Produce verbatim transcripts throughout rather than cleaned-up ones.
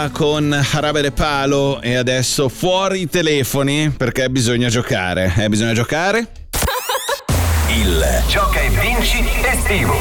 con Harabere Palo e adesso fuori i telefoni perché bisogna giocare. Eh, bisogna giocare? Il Gioca e Vinci estivo.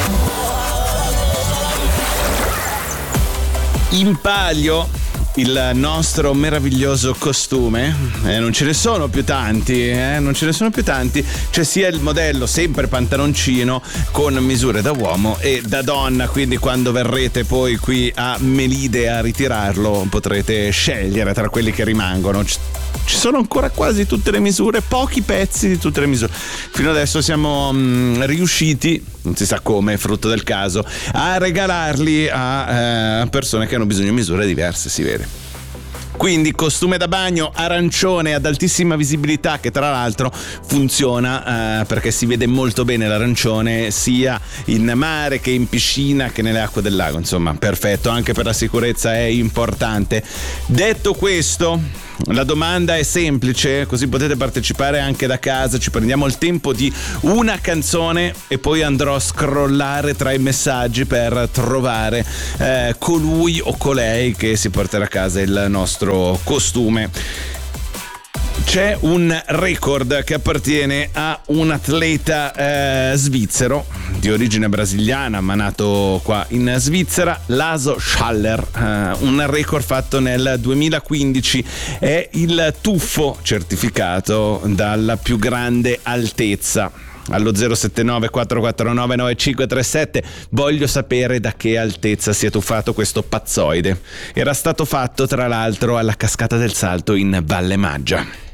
In palio il nostro meraviglioso costume, eh, non ce ne sono più tanti, eh, non ce ne sono più tanti. C'è sia il modello sempre pantaloncino con misure da uomo e da donna, quindi quando verrete poi qui a Melide a ritirarlo potrete scegliere tra quelli che rimangono. Ci sono ancora quasi tutte le misure, pochi pezzi di tutte le misure. Fino adesso siamo mh, riusciti, non si sa come, frutto del caso, a regalarli a eh, persone che hanno bisogno di misure diverse, si vede. Quindi costume da bagno arancione ad altissima visibilità, che tra l'altro funziona eh, perché si vede molto bene l'arancione sia in mare che in piscina che nelle acque del lago, insomma perfetto, anche per la sicurezza è importante. Detto questo, la domanda è semplice, così potete partecipare anche da casa. Ci prendiamo il tempo di una canzone e poi andrò a scrollare tra i messaggi per trovare eh, colui o colei che si porterà a casa il nostro costume. C'è un record che appartiene a un atleta eh, svizzero di origine brasiliana ma nato qua in Svizzera, Laso Schaller, eh, un record fatto nel duemilaquindici, è il tuffo certificato dalla più grande altezza. Allo zero sette nove quattro quattro nove nove cinque tre sette voglio sapere da che altezza si è tuffato questo pazzoide. Era stato fatto tra l'altro alla Cascata del Salto in Valle Maggia.